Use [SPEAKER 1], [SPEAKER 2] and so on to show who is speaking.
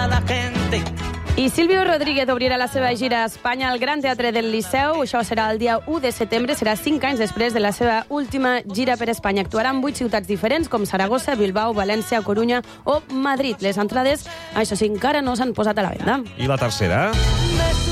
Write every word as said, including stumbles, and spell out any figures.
[SPEAKER 1] toda la gente.
[SPEAKER 2] I Silvio Rodríguez obrirà la seva gira a Espanya al Gran Teatre del Liceu. Això serà el dia u de setembre, serà cinc anys després de la seva última gira per Espanya. Actuarà en vuit ciutats diferents, com Saragossa, Bilbao, València, Corunya o Madrid. Les entrades, això sí, encara no s'han posat a la venda.
[SPEAKER 3] I la tercera?